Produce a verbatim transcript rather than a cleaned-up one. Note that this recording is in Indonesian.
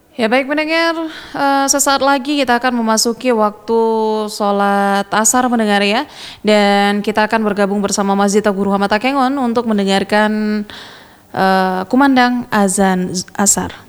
Ya baik pendengar, eh, sesaat lagi kita akan memasuki waktu sholat asar mendengar ya. Dan kita akan bergabung bersama Masjid Abu Rahmat Takengon untuk mendengarkan eh, kumandang azan asar.